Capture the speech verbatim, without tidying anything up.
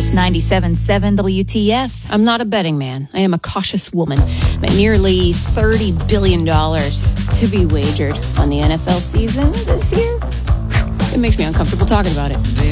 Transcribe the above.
It's ninety-seven point seven W T F. I'm not a betting man. I am a cautious woman. But nearly thirty billion dollars to be wagered on the N F L season this year. It makes me uncomfortable talking about it.